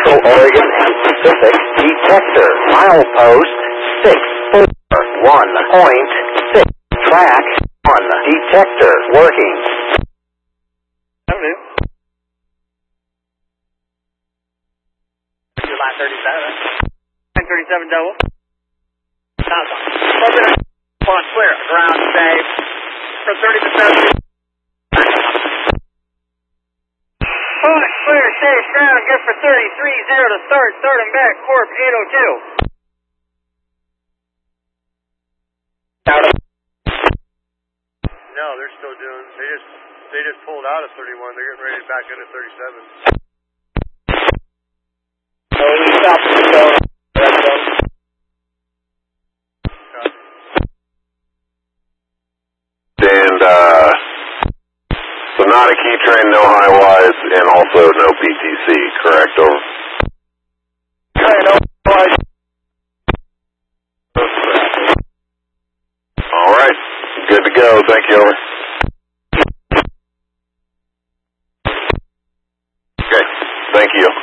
Central Oregon and Pacific detector. Milepost 641.6. Track 1. Detector working. Hello. Line 37. Line 37 double. South on clear. Ground safe. For 30 to 70. Point clear, safe ground, good for 33-0 to start. Starting back, Corp 802. No, they're still doing. They just pulled out of 31. They're getting ready to back into 37. So we stopped the zone. And so not a key train, no high wise, and also no PTC, correct? Over. Okay, no wise. All right, good to go. Thank you, over. Okay, thank you.